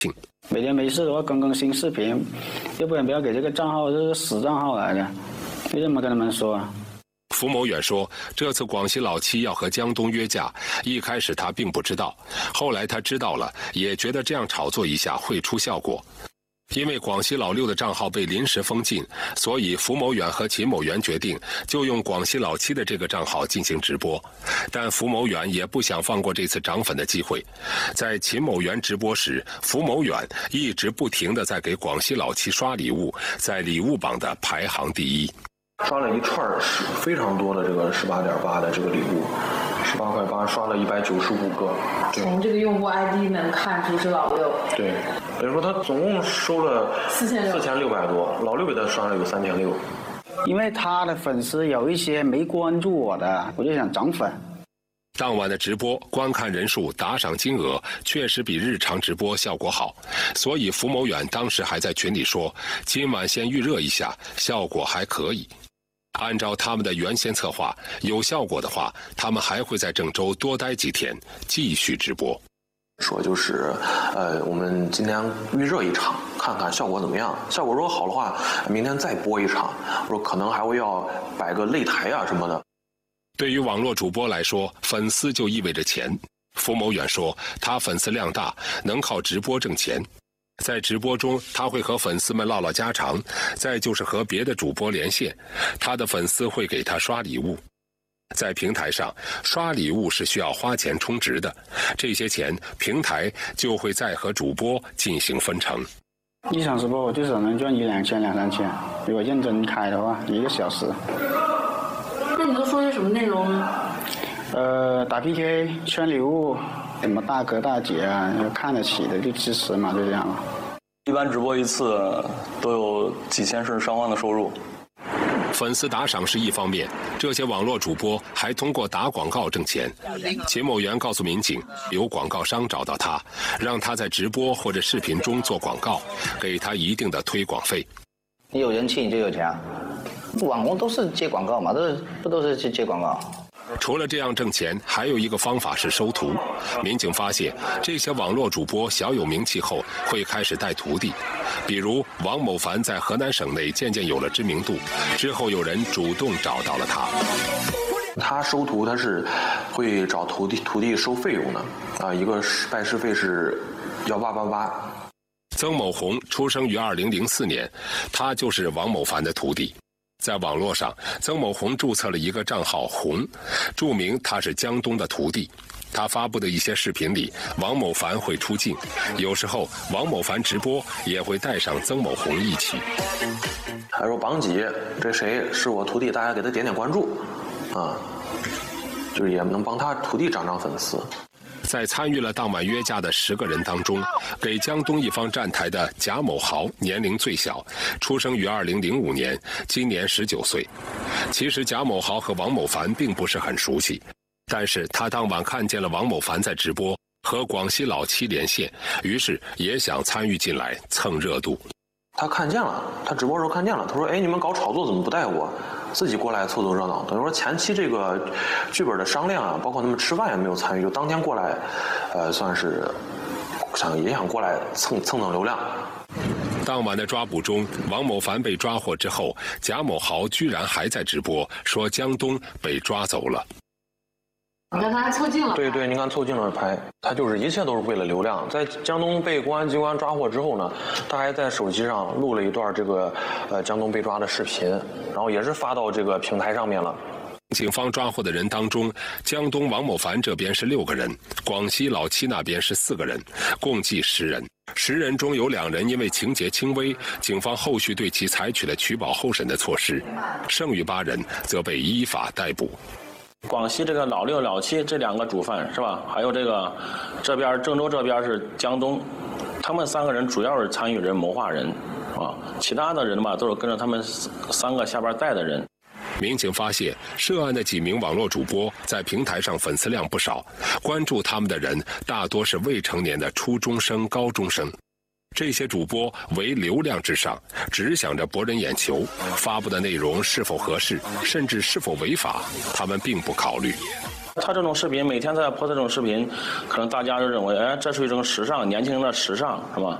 每天没事的话更新视频，要不然不要给这个账号，这是死账号来的，你怎么跟他们说啊？ 符某远说，这次广西老七要和江东约架，一开始他并不知道，后来他知道了，也觉得这样炒作一下会出效果。因为广西老六的账号被临时封禁，所以符某远和秦某元决定就用广西老七的这个账号进行直播。但符某远也不想放过这次涨粉的机会，在秦某元直播时，符某远一直不停地在给广西老七刷礼物，在礼物榜的排行第一。 刷了一串非常多的这个18.8的这个礼物，18块8刷了195个。 从这个用户 ID 能看出是老六。 对，等于说他总共收了4600多，老六给他刷了有3600。 因为他的粉丝有一些没关注我的，我就想涨粉。 当晚的直播观看人数、打赏金额确实比日常直播效果好，所以符某远当时还在群里说，今晚先预热一下，效果还可以。按照他们的原先策划，有效果的话，他们还会在郑州多待几天，继续直播。 说就是，我们今天预热一场，看看效果怎么样。效果如果好的话，明天再播一场。我说可能还会要摆个擂台啊什么的。 对于网络主播来说，粉丝就意味着钱。符某远说，他粉丝量大，能靠直播挣钱。在直播中，他会和粉丝们唠唠家常，再就是和别的主播连线，他的粉丝会给他刷礼物。在平台上，刷礼物是需要花钱充值的，这些钱平台就会再和主播进行分成。 一场直播我最少能赚1-2千、2-3千，如果认真开的话，1个小时。 那你都说些什么内容呢？ 打 PK、圈礼物，什么大哥大姐啊，看得起的就支持嘛，就这样了。 一般直播一次都有几千甚至上万的收入。 粉丝打赏是一方面，这些网络主播还通过打广告挣钱。秦某元告诉民警，有广告商找到他，让他在直播或者视频中做广告，给他一定的推广费。 你有人气你就有钱啊，网红都是接广告嘛，不都是去接广告？ 除了这样挣钱，还有一个方法是收徒。民警发现，这些网络主播小有名气后，会开始带徒弟。比如王某凡在河南省内渐渐有了知名度，之后有人主动找到了他。 他收徒，他是会找徒弟收费用的啊，一个拜师费是1888。 曾某红出生于2004年，他就是王某凡的徒弟。在网络上，曾某红注册了一个账号“红”，注明他是江东的徒弟。他发布的一些视频里，王某凡会出镜，有时候王某凡直播也会带上曾某红一起。 还说榜几，这谁是我徒弟，大家给他点点关注，啊，就是也能帮他徒弟涨粉丝。 在参与了当晚约架的10个人当中，给江东一方站台的贾某豪年龄最小，出生于2005年，今年19岁。其实贾某豪和王某凡并不是很熟悉，但是他当晚看见了王某凡在直播，和广西老七连线，于是也想参与进来蹭热度。 他看见了，他直播时候看见了，他说：“哎，你们搞炒作怎么不带我？自己过来凑凑热闹。”等于说前期这个剧本的商量啊，包括他们吃饭也没有参与，就当天过来，算是也想过来蹭流量。 当晚的抓捕中，王某凡被抓获之后，贾某豪居然还在直播，说江东被抓走了。 你看他还凑近了。 对，你看凑近了拍，他就是一切都是为了流量。在江东被公安机关抓获之后呢，他还在手机上录了一段这个江东被抓的视频，然后也是发到这个平台上面了。 警方抓获的人当中，江东王某凡这边是6个人，广西老七那边是4个人，共计10人。10人中有2人因为情节轻微，警方后续对其采取了取保候审的措施，剩余8人则被依法逮捕。 广西这个老六、老七这2个主犯是吧？还有这边郑州这边是江东，他们3个人主要是参与人、谋划人，啊，其他的人吧都是跟着他们3个下边带的人。 民警发现，涉案的几名网络主播在平台上粉丝量不少，关注他们的人大多是未成年的初中生、高中生。这些主播唯流量至上，只想着博人眼球，发布的内容是否合适，甚至是否违法，他们并不考虑。 他这种视频每天在播这种视频，可能大家就认为，哎，这是一种时尚，年轻人的时尚，是吧？